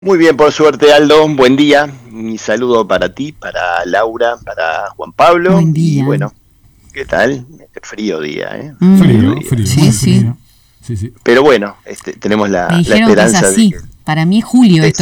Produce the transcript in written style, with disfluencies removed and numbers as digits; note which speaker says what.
Speaker 1: Muy bien, por suerte, Aldo. Buen día. Mi saludo para ti, para Laura, para Juan Pablo.
Speaker 2: Buen día.
Speaker 1: Y bueno, ¿qué tal? Frío día, ¿eh?
Speaker 2: Frío,
Speaker 3: Frío,
Speaker 2: sí,
Speaker 3: muy
Speaker 2: sí.
Speaker 3: frío. Sí, sí.
Speaker 1: Pero bueno, tenemos
Speaker 2: Me
Speaker 1: la
Speaker 2: dijeron que es
Speaker 1: esperanza de
Speaker 2: así.
Speaker 1: que
Speaker 2: Para mí es julio esto.